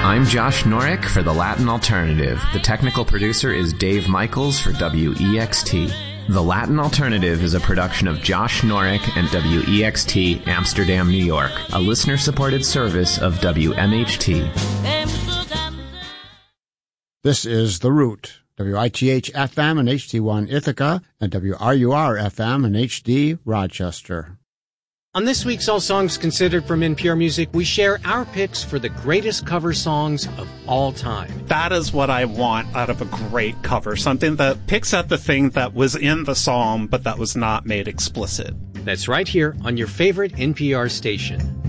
I'm Josh Norick for The Latin Alternative. The technical producer is Dave Michaels for WEXT. The Latin Alternative is a production of Josh Norick and WEXT, Amsterdam, New York, a listener-supported service of WMHT. This is The Root, WITH-FM and HD1 Ithaca, and WRUR-FM and HD Rochester. On this week's All Songs Considered from NPR Music, we share our picks for the greatest cover songs of all time. That is what I want out of a great cover, something that picks at the thing that was in the song but that was not made explicit. That's right here on your favorite NPR station.